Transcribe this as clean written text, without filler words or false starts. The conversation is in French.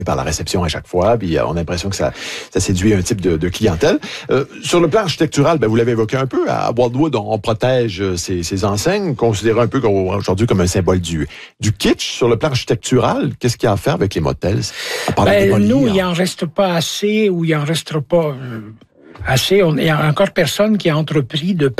par la réception à chaque fois, puis on a l'impression que ça séduit un type de clientèle. Sur le plan architectural, vous l'avez évoqué un peu, à Wildwood, on protège ces enseignes, considérées un peu aujourd'hui comme un symbole du kitsch. Sur le plan architectural, qu'est-ce qu'il y a à faire avec les motels? Nous, il en reste pas assez, ou il en restera pas assez. Il y a encore personne qui a entrepris de